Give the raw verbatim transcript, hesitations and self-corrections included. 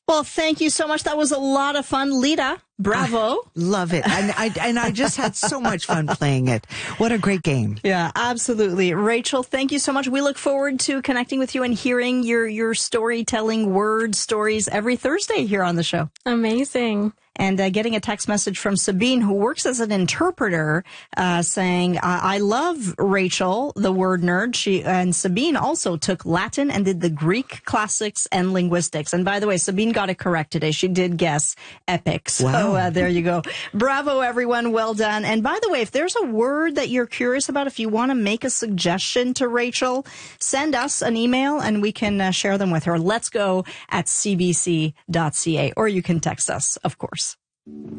Well, thank you so much. That was a lot of fun. Lita, bravo. I love it. And I, and I just had so much fun playing it. What a great game. Yeah, absolutely. Rachel, thank you so much. We look forward to connecting with you and hearing your, your storytelling word stories every Thursday here on the show. Amazing. And uh, getting a text message from Sabine, who works as an interpreter, uh, saying, I-, I love Rachel, the word nerd. She and Sabine also took Latin and did the Greek classics and linguistics. And by the way, Sabine got it correct today. She did guess epic. So wow. uh, there you go. Bravo, everyone. Well done. And by the way, if there's a word that you're curious about, if you want to make a suggestion to Rachel, send us an email and we can uh, share them with her. Let's go at c b c dot c a, or you can text us, of course.